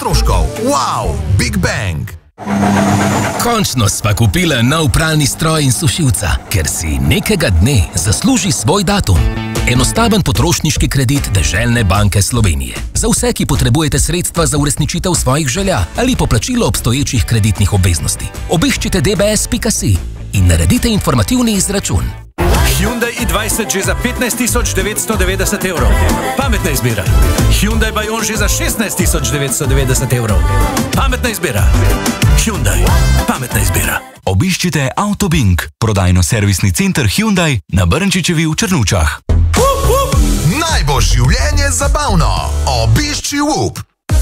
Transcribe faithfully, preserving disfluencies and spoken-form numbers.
stroškov. Wow, Big Bang! Končno sva kupila nov pralni stroj in sušilca, ker si nekega dne zasluži svoj datum. Enostaven potrošniški kredit Deželne banke Slovenije. Za vse, ki potrebujete sredstva za uresničitev svojih želja ali poplačilo obstoječih kreditnih obveznosti. Obiščite d b s pika si in naredite informativni izračun. Hyundai i dvajset že za petnajst tisoč devetsto devetdeset evrov. Pametna izbira. Hyundai Bayon že za šestnajst tisoč devetsto devetdeset evrov. Pametna izbira. Hyundai. Pametna izbira. Obiščite Autobing, prodajno-servisni center Hyundai na Brnčičevi v Črnučah. Naj bo življenje zabavno. Obišči Whoop.